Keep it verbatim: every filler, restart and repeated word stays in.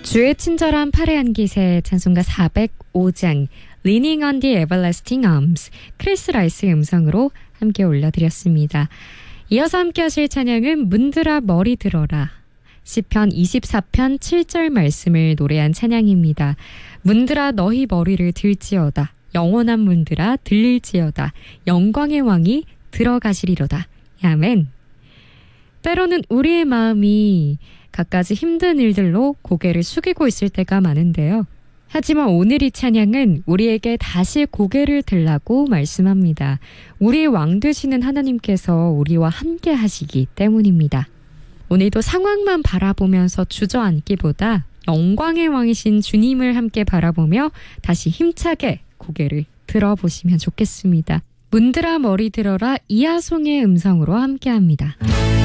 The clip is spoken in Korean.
주의 친절한 팔의 안기세 찬송가 사백오 장 Leaning on the Everlasting Arms 크리스 라이스의 음성으로 함께 올려드렸습니다. 이어서 함께 하실 찬양은 문들아 머리 들어라 시편 이십사 편 칠 절 말씀을 노래한 찬양입니다. 문들아 너희 머리를 들지어다 영원한 문들아 들릴지어다 영광의 왕이 들어가시리로다. 아멘. 때로는 우리의 마음이 갖가지 힘든 일들로 고개를 숙이고 있을 때가 많은데요. 하지만 오늘 이 찬양은 우리에게 다시 고개를 들라고 말씀합니다. 우리의 왕 되시는 하나님께서 우리와 함께 하시기 때문입니다. 오늘도 상황만 바라보면서 주저앉기보다 영광의 왕이신 주님을 함께 바라보며 다시 힘차게 고개를 들어보시면 좋겠습니다. 문들아 머리 들어라 이하송의 음성으로 함께합니다.